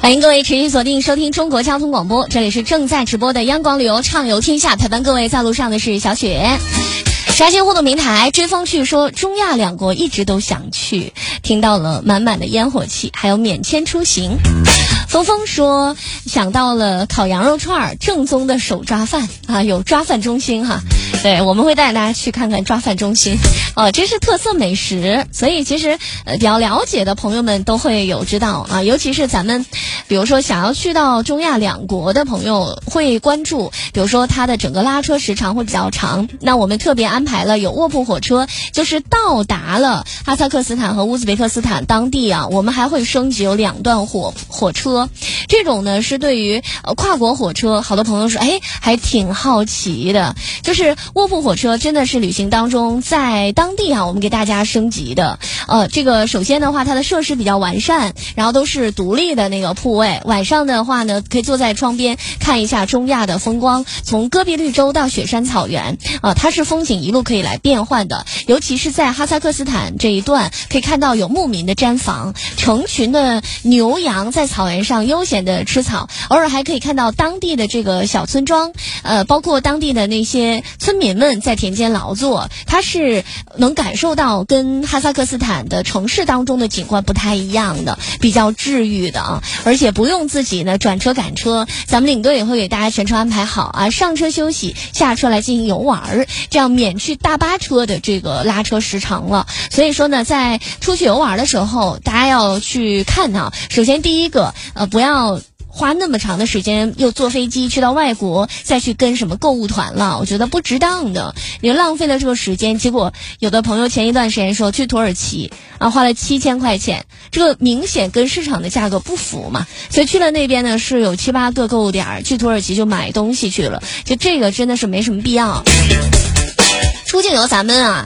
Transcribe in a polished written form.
欢迎各位持续锁定收听中国交通广播，这里是正在直播的央广旅游畅游天下，陪伴各位在路上的是小雪。沙县互动平台追风去说，中亚两国一直都想去，听到了满满的烟火气，还有免签出行。峰峰说想到了烤羊肉串，正宗的手抓饭啊，有抓饭中心哈。对，我们会带大家去看看抓饭中心，这是特色美食，所以其实比较了解的朋友们都会有知道啊，尤其是咱们比如说想要去到中亚两国的朋友会关注，比如说它的整个拉车时长会比较长，那我们特别安排了有卧铺火车，就是到达了哈萨克斯坦和乌兹别克斯坦当地啊，我们还会升级有2段火车，这种呢是对于跨国火车，好多朋友说还挺好奇的，就是卧铺火车真的是旅行当中在当地啊我们给大家升级的。这个首先的话它的设施比较完善，然后都是独立的那个铺位，晚上的话呢可以坐在窗边看一下中亚的风光，从戈壁绿洲到雪山草原它是风景一路可以来变换的，尤其是在哈萨克斯坦这一段可以看到有牧民的毡房，成群的牛羊在草原上悠闲的吃草，偶尔还可以看到当地的这个小村庄，包括当地的那些村民们在田间劳作，它是能感受到跟哈萨克斯坦的城市当中的景观不太一样的，比较治愈的啊，而且不用自己呢转车赶车，咱们领队也会给大家全程安排好啊，上车休息，下车来进行游玩，这样免去大巴车的这个拉车时长了。所以说呢，在出去游玩的时候，大家要去看啊，首先第一个不要花那么长的时间又坐飞机去到外国，再去跟什么购物团了，我觉得不值当的，你浪费了这个时间。结果有的朋友前一段时间说去土耳其啊，花了7000块钱，这个明显跟市场的价格不符嘛，所以去了那边呢是有7、8个购物点，去土耳其就买东西去了，就这个真的是没什么必要。出境游咱们啊